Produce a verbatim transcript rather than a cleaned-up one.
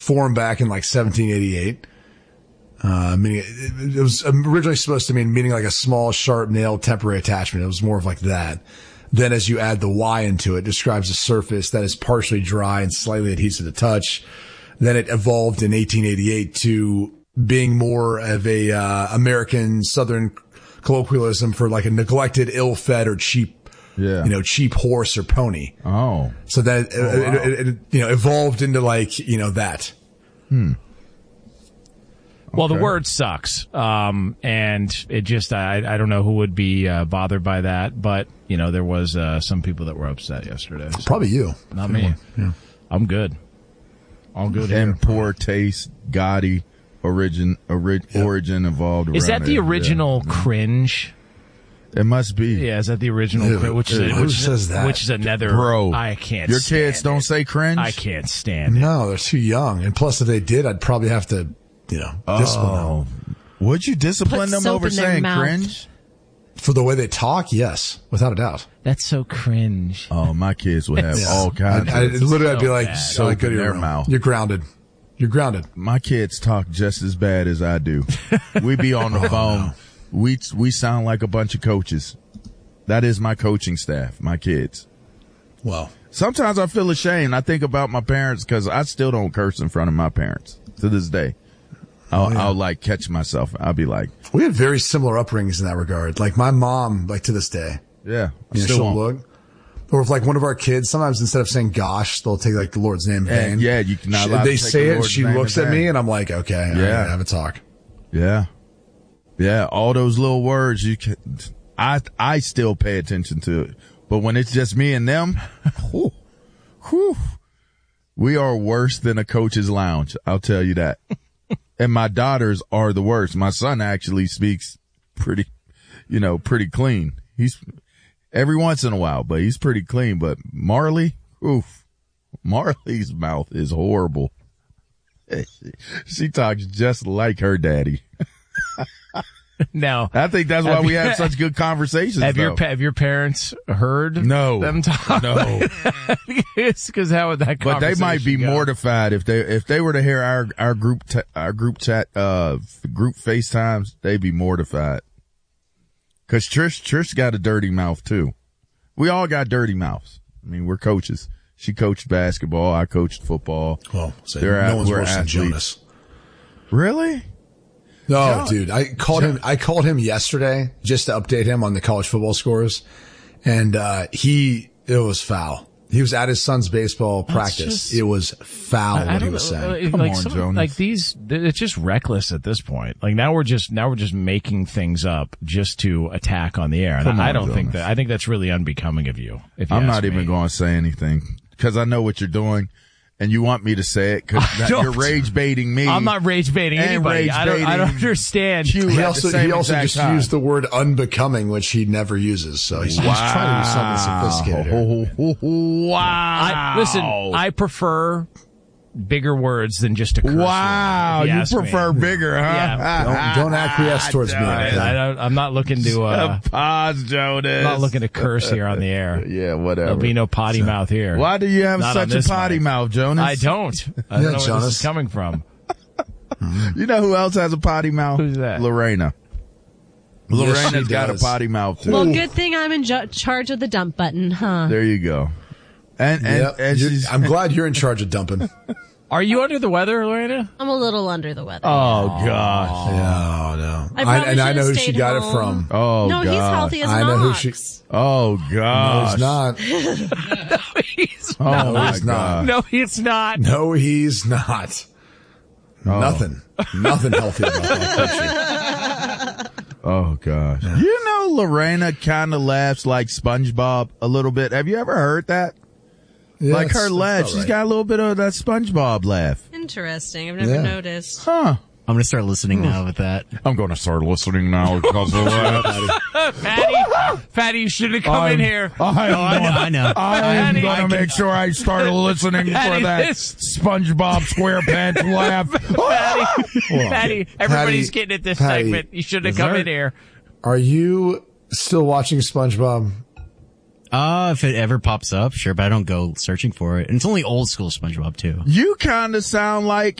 formed back in like seventeen eighty-eight. Uh, meaning it, it was originally supposed to mean meaning like a small, sharp nail temporary attachment. It was more of like that. Then as you add the Y into it, it describes a surface that is partially dry and slightly adhesive to touch. Then it evolved in eighteen eighty-eight to being more of a, uh, American Southern colloquialism for like a neglected, ill-fed or cheap, yeah. you know, cheap horse or pony. Oh. So that, oh, it, wow. it, it, you know, evolved into like, you know, that. Hmm. Well, okay. the word sucks. Um, and it just, I, I don't know who would be, uh, bothered by that, but, you know, there was, uh, some people that were upset yesterday. So. Probably you. Not me. Yeah. I'm good. All good. And here. poor taste, gaudy, origin, ori- yep. origin involved. Is that the it. original yeah. cringe? It must be. Yeah, is that the original? Ew, cringe? Which, ew, is, who which, says that? Which is another. Bro, I can't. Your stand kids don't it. say cringe. I can't stand it. No, they're too young. And plus, if they did, I'd probably have to, you know, discipline oh. them. Would you discipline Put them soap over in their saying mouth. cringe? For the way they talk, yes, without a doubt. That's so cringe. Oh, my kids would have Yeah. all kinds. I, I, of literally, I'd be like, soap like, go to in your their room. mouth. You're grounded. You're grounded. My kids talk just as bad as I do. We be on the oh, phone. No. We we sound like a bunch of coaches. That is my coaching staff, my kids. Well, sometimes I feel ashamed. I think about my parents because I still don't curse in front of my parents to this day. I'll, oh, yeah. I'll like catch myself. I'll be like, we have very similar upbringings in that regard. Like my mom, like to this day, yeah, I you know, still she'll won't. look. Or if like one of our kids, sometimes instead of saying gosh, they'll take like the Lord's name in vain. And, yeah, you can not allowed They to take say the it and Lord's she name looks in at me vain. and I'm like, okay, Yeah. I gotta have a talk. Yeah. Yeah. All those little words you can, I, I still pay attention to it. But when it's just me and them, whew, whew, we are worse than a coach's lounge. I'll tell you that. And my daughters are the worst. My son actually speaks pretty, you know, pretty clean. He's every once in a while, but he's pretty clean. But Marley, oof, Marley's mouth is horrible. She talks just like her daddy. Now, I think that's why have we you- have such good conversations. Have your though. pa- have your parents heard No. them talk? No. Because how would that? But they might be conversation go? mortified if they if they were to hear our our group t- our group chat uh group FaceTimes. They'd be mortified. Cause Trish Trish got a dirty mouth too. We all got dirty mouths. I mean, we're coaches. She coached basketball. I coached football. Well, so They're no at- one's we're worse than athletes. Jonas. Really? No, John- dude, I called John- him, I called him yesterday just to update him on the college football scores. And, uh, he, it was foul. He was at his son's baseball practice. just- it was foul I, I what he don't was know, saying. like, Come like on, some- Jonas. like these, it's just reckless at this point. Like now we're just now we're just making things up just to attack on the air. And Come I, I on, don't think Jonas. that. I think that's really unbecoming of you. If you I'm ask not even me. going to say anything because I know what you're doing, and you want me to say it because don't. you're rage baiting me. I'm not rage baiting And anybody. rage I don't. I don't baiting understand. you He at also, the same he also exact just time. used the word unbecoming, which he never uses. So he's, he's trying to do something sophisticated here. Wow. I, listen, I prefer bigger words than just a curse Wow. word, if You, ask me. prefer bigger, huh? Yeah. Don't, don't acquiesce towards me. I, Okay? I don't, I'm not looking to. Uh, Pause, Jonas. I'm not looking to curse here on the air. Yeah, whatever. There'll be no potty mouth here. Why do you have Not on such a this potty mic. mouth, Jonas? I don't. I don't Yeah, know where Jonas. this is coming from. You know who else has a potty mouth? Who's that? Lorena. Yes, Lorena's she got a does. potty mouth too. Well, good thing I'm in ju- charge of the dump button, huh? There you go. And and, Yep. and You're- she's I'm glad you're in charge of dumping. Are you under the weather, Lorena? I'm a little under the weather. oh gosh. No, no. I probably and I know who should've she stayed got it home. from. Oh no, gosh. he's healthy as I an know who ox. she- Oh No, gosh. he's not. He's Oh not. my he's not. god. No, he's not. No, he's not. Oh. Nothing. Nothing healthy about that coaching. Oh gosh. You know Lorena kind of laughs like SpongeBob a little bit. Have you ever heard that? Yeah, like that's- her that's laugh. about She's right. got a little bit of that SpongeBob laugh. Interesting. I've never Yeah. noticed. Huh. I'm going to start listening now with that. I'm going to start listening now because of that. Fatty, Fatty, you should have come in here. I am I know, I know. I am Fatty, going I to can- make sure I start listening for Fatty, that this- SpongeBob SquarePants laugh. Fatty, Fatty, everybody's Patty, getting at this Patty, segment. You should have is come there- in here. Are you still watching SpongeBob? Uh, if it ever pops up, sure, but I don't go searching for it. And it's only old school SpongeBob too. You kind of sound like